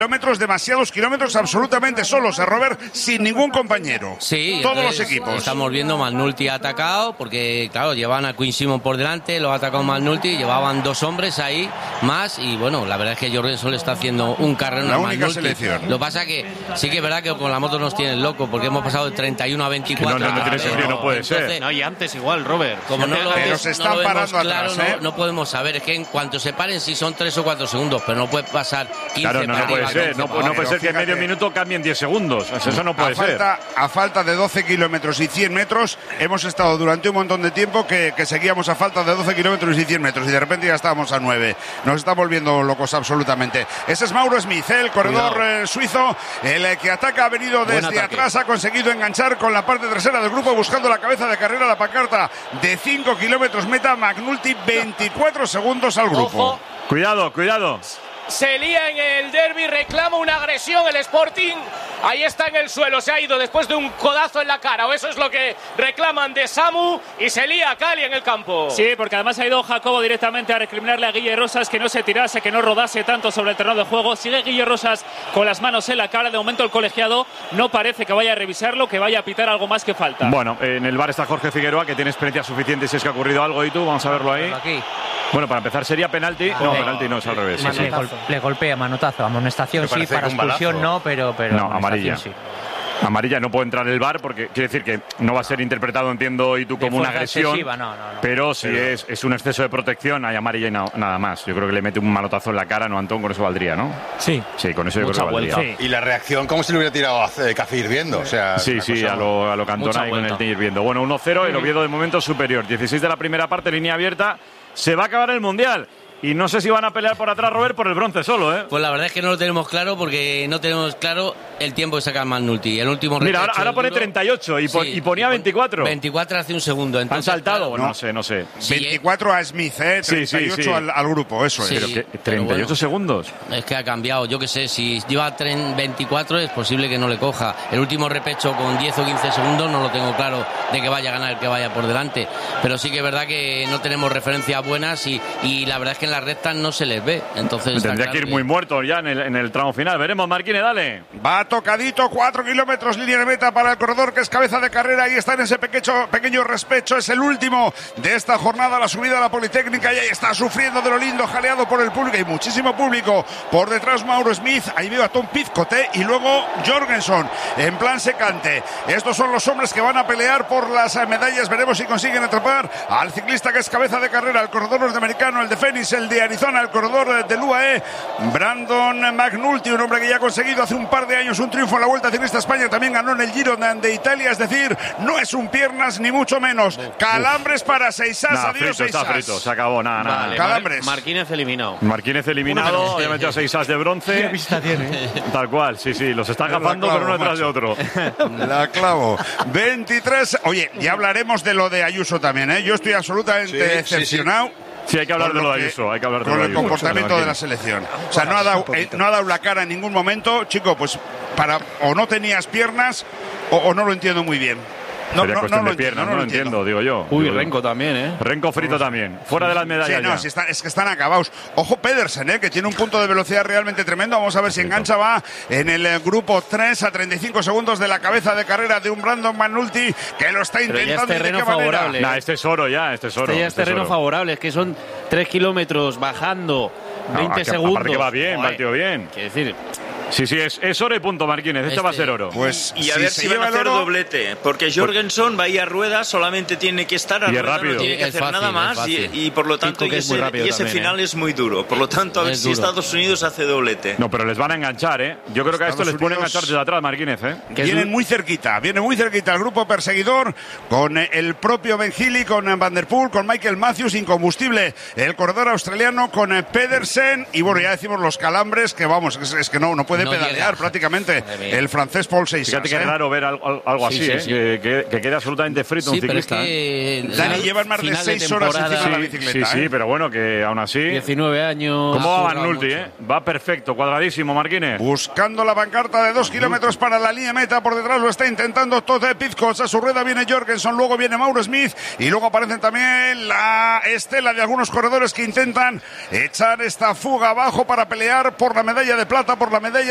kilómetros, demasiados kilómetros absolutamente solos, Robert, sin ningún compañero. Sí, todos los equipos. Estamos viendo McNulty ha atacado, porque claro, llevaban a Quinn Simmons por delante, lo ha atacado McNulty, llevaban 2 hombres ahí más, y bueno, la verdad es que Jorgenson le está haciendo un carrero la a única McNulty. selección. Lo que pasa que sí que es verdad que con la moto nos tienen loco, porque hemos pasado de 31 a 24. No tiene sentido, no puede ser. No, y antes igual, Robert. Como no lo, pero se están no lo vemos parando claro, atrás, no podemos saber. Es que en cuanto se paren, sí son 3 o 4 segundos, pero no puede pasar 15 Claro, no puede ser. No puede ser que en medio minuto cambien 10 segundos. Eso no puede ser. A falta de 12 kilómetros y 100 metros, hemos estado durante un montón de tiempo que seguíamos a falta de 12 kilómetros y 100 metros, y de repente ya estábamos a 9. Nos está volviendo locos absolutamente. Ese es Mauro Smith, el corredor suizo, el que ataca, ha venido desde atrás, ha conseguido enganchar con la parte trasera del grupo, buscando la cabeza de carrera, la pancarta de 5 kilómetros meta. McNulty, 24 segundos al grupo. Ojo. Cuidado. Se lía en el derbi, reclama una agresión el Sporting. Ahí está en el suelo, se ha ido después de un codazo en la cara, o eso es lo que reclaman de Samu, y se lía Cali en el campo. Sí, porque además ha ido Jacobo directamente a recriminarle a Guille Rosas que no se tirase, que no rodase tanto sobre el terreno de juego. Sigue Guille Rosas con las manos en la cara. De momento el colegiado no parece que vaya a revisarlo, que vaya a pitar algo más que falta. Bueno, en el VAR está Jorge Figueroa, que tiene experiencia suficiente si es que ha ocurrido algo. ¿Y tú? Vamos a verlo ahí. Aquí. Bueno, para empezar sería penalti. No, penalti no, es al revés. Sí. Le golpea, manotazo. Amonestación sí, para expulsión no, pero no, amarilla. Sí. Amarilla, no puede entrar el VAR porque quiere decir que no va a ser interpretado, entiendo, y tú, como una agresión. No. Pero si es un exceso de protección, hay amarilla y nada más. Yo creo que le mete un manotazo en la cara, ¿no, Antón? Con eso valdría, ¿no? Sí. Sí, con eso yo creo que valdría. Sí. Y la reacción, como si le hubiera tirado a Café Hirviendo. O sea, sí, a lo Cantona y con el Hirviendo. Bueno, 1-0, el Oviedo de momento superior. 16 de la primera parte, línea abierta. Se va a acabar el Mundial. Y no sé si van a pelear por atrás, Robert, por el bronce solo, ¿eh? Pues la verdad es que no lo tenemos claro, porque no tenemos claro el tiempo que saca McNulty. El último Mira, ahora pone 38 y ponía 24. 24 hace un segundo. Entonces, han saltado, claro, bueno, no sé. 24 a Smith, 38 sí. al grupo, eso sí, es. Pero 38 segundos. Es que ha cambiado, yo qué sé, si lleva 24 es posible que no le coja. El último repecho con 10 o 15 segundos no lo tengo claro de que vaya a ganar el que vaya por delante. Pero sí que es verdad que no tenemos referencias buenas y la verdad es que en las rectas no se les ve. Entonces tendría que ir muy muerto ya en el tramo final. Veremos, Marquínez, dale. Va tocadito, 4 kilómetros, línea de meta para el corredor que es cabeza de carrera. Ahí está en ese pequeño respecho. Es el último de esta jornada, la subida a la Politécnica, y ahí está sufriendo de lo lindo, jaleado por el público. Hay muchísimo público. Por detrás Mauro Smith, ahí veo a Tom Pizcote y luego Jorgenson en plan secante. Estos son los hombres que van a pelear por las medallas. Veremos si consiguen atrapar al ciclista que es cabeza de carrera, el corredor norteamericano, el de Phoenix, el de Arizona, el corredor del UAE, Brandon McNulty, un hombre que ya ha conseguido hace un par de años un triunfo en la Vuelta Ciclista España, también ganó en el Giro de Italia, es decir, no es un piernas ni mucho menos. Calambres para Seisas, adiós Seisas. Está frito, se acabó, nada. Vale, Calambres. Marquínez eliminado, ya metió a Seisas de bronce. ¿Qué vista tiene? Tal cual, sí, los está agafando, pero uno detrás de otro. La clavo. 23. Oye, ya hablaremos de lo de Ayuso también, ¿eh? Yo estoy absolutamente decepcionado. Sí, hay que hablar de lo de Ayuso, con el comportamiento de la selección. O sea, no ha dado la cara en ningún momento, chico, pues o no tenías piernas o no lo entiendo muy bien. No lo entiendo, digo yo. Renko también, ¿eh? Renko frito también. Fuera de las medallas. Sí, es que están acabados. Ojo Pedersen, que tiene un punto de velocidad realmente tremendo. Vamos a ver si engancha, va en el grupo 3 a 35 segundos de la cabeza de carrera de un Brandon McNulty que lo está intentando. Ya es terreno favorable. Este es oro ya, este es oro. Ya es terreno favorable, es que son 3 kilómetros bajando 20 segundos. Aparte que va bien, va tío bien. Quiere decir... Sí, es oro y punto, Marquínez. Este va a ser oro. Pues y a ver si van a hacer doblete, porque Jorgenson va a ir a ruedas, solamente tiene que estar a ruedas, no tiene que hacer nada más y por lo tanto ese final es muy duro. Por lo tanto, a ver si Estados Unidos hace doblete. No, pero les van a enganchar, ¿eh? Yo creo que a esto les pueden enganchar desde atrás, Marquínez, ¿eh? Viene muy cerquita el grupo perseguidor con el propio Ben Healy, con Van Der Poel, con Michael Matthews, incombustible el corredor australiano, con Pedersen, y bueno, ya decimos los calambres, que vamos, es que no puede pedalear prácticamente el francés Paul Seisas. Fíjate que es raro ver algo así, que quede absolutamente frito un ciclista. Pero es que Dani lleva más de 6 horas encima de la bicicleta. Sí, pero bueno, que aún así... 19 años... ¿Cómo va McNulty, Va perfecto, cuadradísimo, Marquínez. Buscando la pancarta de 2 kilómetros para la línea meta, por detrás lo está intentando Todd Pizcots, a su rueda viene Jorgenson, luego viene Mauro Smith, y luego aparecen también la estela de algunos corredores que intentan echar esta fuga abajo para pelear por la medalla de plata, por la medalla